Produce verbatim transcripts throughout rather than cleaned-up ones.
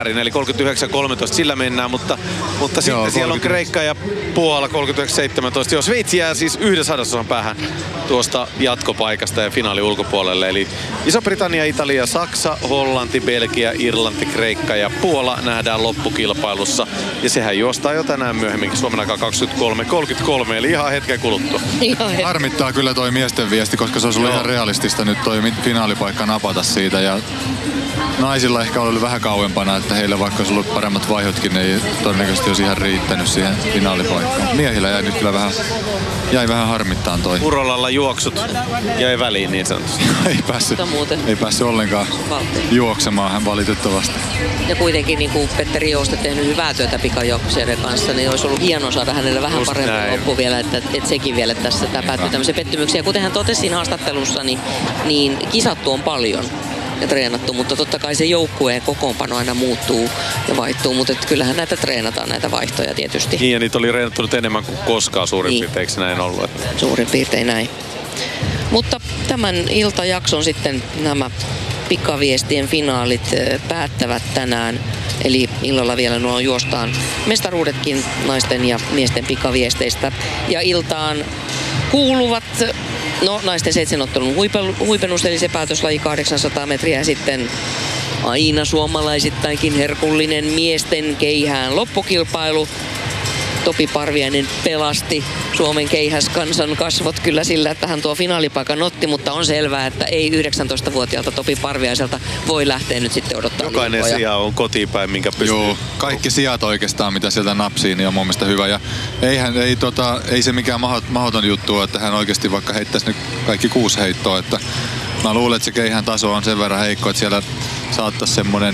eli kolmekymmentäyhdeksän kolmetoista, sillä mennään, mutta, mutta sitten Joo, siellä on Kreikka ja Puola kolmekymmentäyhdeksän seitsemäntoista. Jos Sveitsi jää siis yhden sadasosan päähän tuosta jatkopaikasta ja finaali ulkopuolelle. Eli Iso-Britannia, Italia, Saksa, Hollanti, Belgia, Irlanti, Kreikka ja Puola nähdään loppukilpailussa. Ja sehän juostaa jo tänään myöhemminkin Suomen aikaa kaksikymmentäkolme kolmekymmentäkolme, eli ihan hetken kuluttua. Harmittaa kyllä toi miesten viesti, koska se olisi ollut ihan realistista nyt toi finaalipaikka napata siitä. Ja naisilla ehkä ollut vähän kauempana, että heillä vaikka olisi ollut paremmat vaihotkin, niin ei todennäköisesti olisi ihan riittänyt siihen finaalipaikkaan. Miehillä jäi nyt kyllä vähän, jäi vähän harmittaan toi. Urolalla juoksut jäi väliin niin sanotusti. ei, päässyt, ei päässyt ollenkaan juoksemaan hän valitettavasti. Ja kuitenkin niin kuin Petteri Jousta tehnyt hyvää työtä pikajuoksijoiden kanssa, niin olisi ollut hienoa saada hänelle vähän Just parempi näin. loppu vielä, että, että sekin vielä tässä päättyy tämmöisiä pettymyksiä. Ja kuten hän totesi siinä haastattelussa, niin, niin kisattu on paljon ja treenattu, mutta totta kai se joukkueen kokoonpano aina muuttuu ja vaihtuu, mutta kyllähän näitä treenataan, näitä vaihtoja tietysti. Niin, ja niitä oli treenattunut enemmän kuin koskaan suurin niin. piirtein, eikö näin ollut? Että... Suurin piirtein näin. Mutta tämän iltajakson sitten nämä pikaviestien finaalit päättävät tänään. Eli illalla vielä nuo juostaan mestaruudetkin naisten ja miesten pikaviesteistä. Ja iltaan kuuluvat no, naisten seitsemänottelun huipennus, eli se päätöslaji kahdeksansataa metriä ja sitten aina suomalaisittainkin herkullinen miesten keihään loppukilpailu. Topi Parviainen pelasti Suomen keihäskansan kasvot kyllä sillä, että hän tuo finaalipaikan otti, mutta on selvää, että ei yhdeksäntoistavuotiaalta Topi Parviaiselta voi lähteä nyt sitten odottaa. Jokainen liipoja. Sija on kotipäin, minkä pystyy. Joo, kaikki sijat oikeastaan, mitä sieltä napsii, niin on mun mielestä hyvä. Ja eihän, ei, tota, ei se mikään mahdoton juttu, että hän oikeasti vaikka heittäisi nyt kaikki kuusi heittoa. Että mä luulen, että se keihään taso on sen verran heikko, että siellä saattaisi semmoinen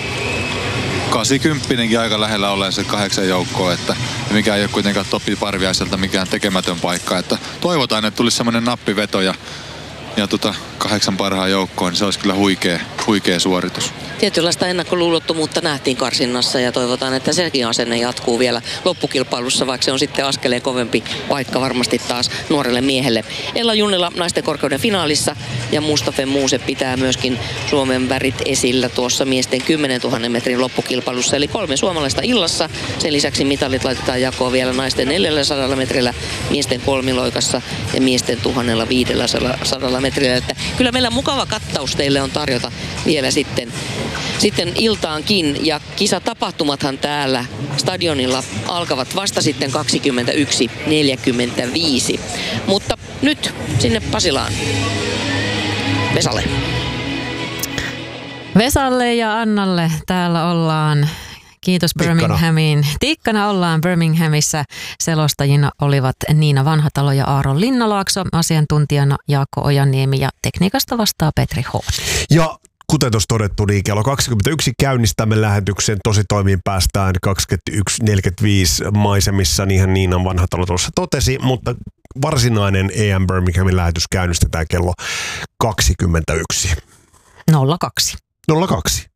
kahdeksankymmentäkin aika lähellä olleen se kahdeksan joukkoa, että mikä ei ole kuitenkaan Topi Parviaiselta mikään tekemätön paikka. Että toivotaan, että tulisi semmoinen nappiveto ja, ja tota, kahdeksan parhaan joukkoon, niin se olisi kyllä huikea, huikea suoritus. Tietynlaista ennakkoluulottomuutta nähtiin karsinnassa ja toivotaan, että sekin asenne jatkuu vielä loppukilpailussa, vaikka se on sitten askeleen kovempi paikka varmasti taas nuorelle miehelle. Ella Junnila naisten korkeuden finaalissa ja Mustafa Muuse pitää myöskin Suomen värit esillä tuossa miesten kymmenentuhannen metrin loppukilpailussa. Eli kolme suomalaista illassa. Sen lisäksi mitalit laitetaan jakoon vielä naisten neljälläsadalla metrillä, miesten kolmiloikassa ja miesten tuhannella viidelläsadalla metrillä. Että kyllä meillä mukava kattaus teille on tarjota vielä sitten. Sitten iltaankin ja kisatapahtumathan täällä stadionilla alkavat vasta sitten kaksikymmentäyksi neljäkymmentäviisi. Mutta nyt sinne Pasilaan. Vesalle. Vesalle ja Annalle täällä ollaan. Kiitos Birminghamiin. Tikkana ollaan Birminghamissa. Selostajina olivat Niina Vanhatalo ja Aaron Linnalaakso, asiantuntijana Jaakko Ojaniemi ja tekniikasta vastaa Petri H. Ja kuten tuossa todettu, niin kello kaksikymmentäyksi käynnistämme lähetyksen. Tositoimiin päästään kaksikymmentäyksi neljäkymmentäviisi maisemissa, niinhän Niinan Vanhatalo tuossa totesi, mutta varsinainen A M Birminghamin lähetys käynnistetään kello kaksikymmentäyksi. nolla kaksi. nolla kaksi.